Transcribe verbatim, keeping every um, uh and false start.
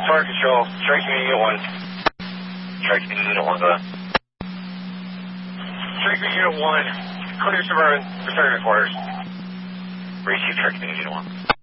Fire Control, Strike Unit one. Strike Unit one, go ahead. Strike Unit one, clear suburban, return to quarters. Receive Strike Unit one.